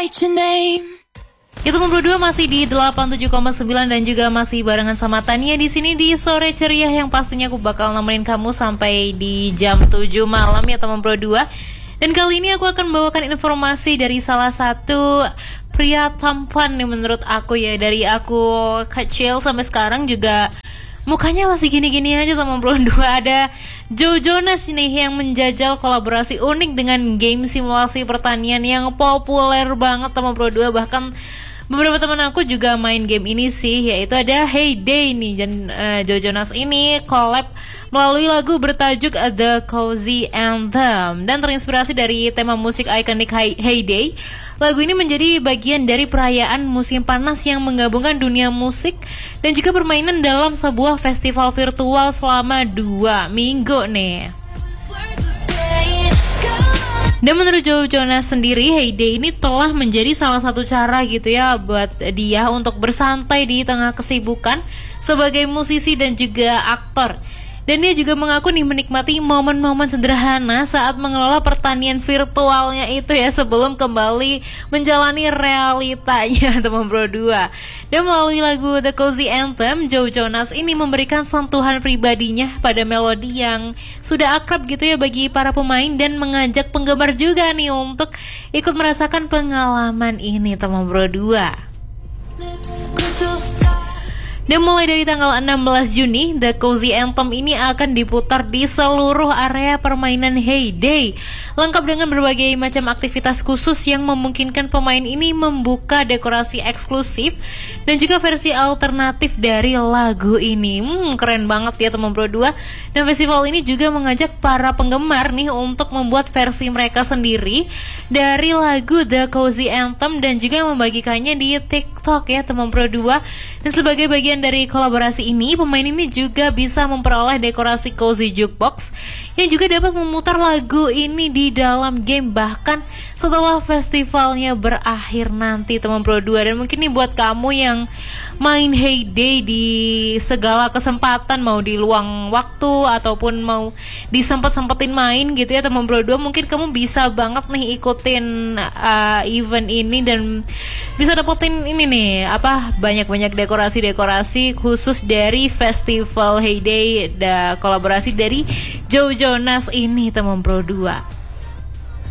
write your name. Itu berdua masih di 87,9 dan juga masih barengan sama Tania di sini di Sore Ceria yang pastinya aku bakal nemenin kamu sampai di jam 7 malam ya teman berdua. Dan kali ini aku akan membawakan informasi dari salah satu pria tampan nih menurut aku ya. Dari aku kecil sampai sekarang juga mukanya masih gini-gini aja teman berdua. Ada Joe Jonas nih yang menjajal kolaborasi unik dengan game simulasi pertanian yang populer banget teman berdua. Bahkan beberapa teman aku juga main game ini sih, yaitu ada Hay Day nih. Dan Joe Jonas ini collab melalui lagu bertajuk The Cozy Anthem dan terinspirasi dari tema musik ikonik Hay Day. Lagu ini menjadi bagian dari perayaan musim panas yang menggabungkan dunia musik dan juga permainan dalam sebuah festival virtual selama 2 minggu nih. Dan menurut Joe Jonas sendiri, Hay Day ini telah menjadi salah satu cara gitu ya buat dia untuk bersantai di tengah kesibukan sebagai musisi dan juga aktor. Dan dia juga mengaku nih menikmati momen-momen sederhana saat mengelola pertanian virtualnya itu ya sebelum kembali menjalani realitanya teman berdua. Dan melalui lagu The Cozy Anthem, Joe Jonas ini memberikan sentuhan pribadinya pada melodi yang sudah akrab gitu ya bagi para pemain dan mengajak penggemar juga nih untuk ikut merasakan pengalaman ini teman berdua. Dan mulai dari tanggal 16 Juni, The Cozy Anthem ini akan diputar di seluruh area permainan Hay Day, lengkap dengan berbagai macam aktivitas khusus yang memungkinkan pemain ini membuka dekorasi eksklusif dan juga versi alternatif dari lagu ini. Keren banget ya teman berdua. Dan festival ini juga mengajak para penggemar nih untuk membuat versi mereka sendiri dari lagu The Cozy Anthem dan juga membagikannya di TikTok ya teman berdua. Dan sebagai bagian dari kolaborasi ini, pemain ini juga bisa memperoleh dekorasi Cozy Jukebox yang juga dapat memutar lagu ini di dalam game bahkan setelah festivalnya berakhir nanti teman berdua. Dan mungkin nih buat kamu yang main Hay Day di segala kesempatan, mau di luang waktu ataupun mau disempet-sempetin main gitu ya teman berdua, mungkin kamu bisa banget nih ikutin event ini dan bisa dapetin ini nih banyak-banyak dekorasi-dekorasi khusus dari festival Hay Day, kolaborasi dari Joe Jonas ini teman berdua.